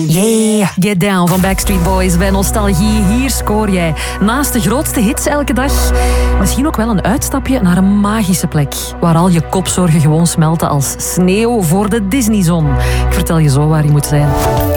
Yeah, Get Down van Backstreet Boys bij Nostalgie. Hier scoor jij. Naast de grootste hits elke dag, misschien ook wel een uitstapje naar een magische plek, waar al je kopzorgen gewoon smelten als sneeuw voor de Disneyzon. Ik vertel je zo waar je moet zijn.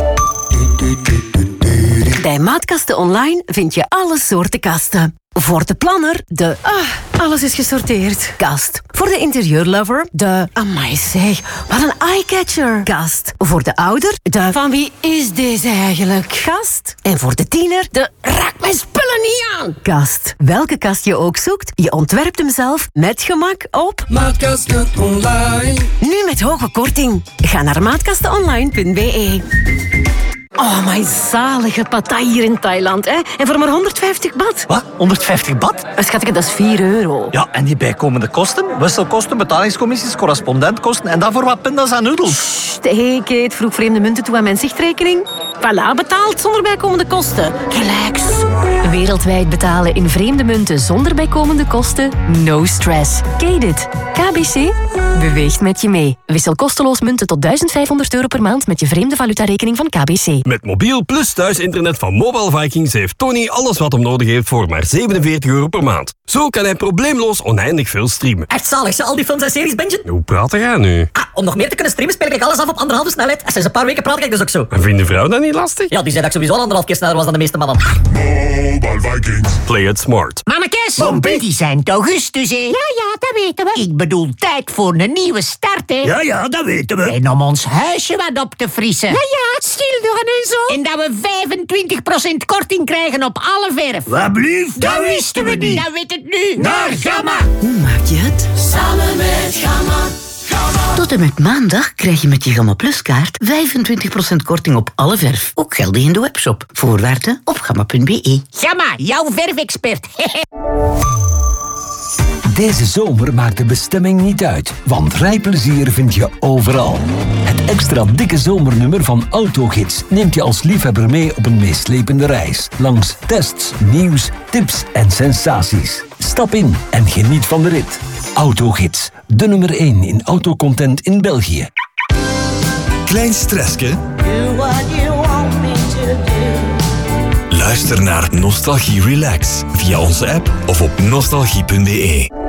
Bij Maatkasten Online vind je alle soorten kasten. Voor de planner, de... Alles is gesorteerd. Kast. Voor de interieurlover, de... Amai zeg, wat een eyecatcher. Kast. Voor de ouder, de... Van wie is deze eigenlijk? Kast. En voor de tiener, de... Raak mijn spullen niet aan. Kast. Welke kast je ook zoekt, je ontwerpt hem zelf met gemak op... Maatkasten Online. Nu met hoge korting. Ga naar maatkastenonline.be. Oh, mijn zalige pattaya hier in Thailand, hè. En voor maar 150 baht. Wat? 150 baht? Schatje, dat is €4. Ja, en die bijkomende kosten? Wisselkosten, betalingscommissies, correspondentkosten en daarvoor wat pindas en noedels. Hé, Kate, vroeg vreemde munten toe aan mijn zichtrekening. Voilà, betaald zonder bijkomende kosten. Relax. Wereldwijd betalen in vreemde munten zonder bijkomende kosten? No stress. Kate it. KBC beweegt met je mee. Wissel kosteloos munten tot €1500 per maand met je vreemde valutarekening van KBC. Met mobiel plus thuisinternet van Mobile Vikings heeft Tony alles wat hem nodig heeft voor maar €47 per maand. Zo kan hij probleemloos oneindig veel streamen. Echt zalig, al die films en series, Benjen. Hoe praat jij nu? Om nog meer te kunnen streamen speel ik alles af op 1,5 snelheid. En sinds een paar weken praat ik dus ook zo. En vindt de vrouw dat niet lastig? Ja, die zei dat ik sowieso 1,5 keer sneller was dan de meeste mannen. Mobile Vikings. Play it smart. Mannekes, die zijn het augustus, hè? Ja, dat weten we. Ik bedoel, tijd voor een nieuwe start, hè? Ja, dat weten we. En om ons huisje wat op te frissen. Ja, schilderen en zo. En dat we 25% korting krijgen op alle verf. Wat blieft? Dat wisten we niet. Dat weet het nu. Naar Gamma. Hoe maak je het? Samen met Gamma. Tot en met maandag krijg je met je Gamma Plus kaart 25% korting op alle verf. Ook geldig in de webshop. Voorwaarden op gamma.be. Gamma, jouw verfexpert. Deze zomer maakt de bestemming niet uit, want rijplezier vind je overal. Het extra dikke zomernummer van Autogids neemt je als liefhebber mee op een meeslepende reis. Langs tests, nieuws, tips en sensaties. Stap in en geniet van de rit. Autogids, de nummer 1 in autocontent in België. Klein stressje? Luister naar Nostalgie Relax via onze app of op nostalgie.be.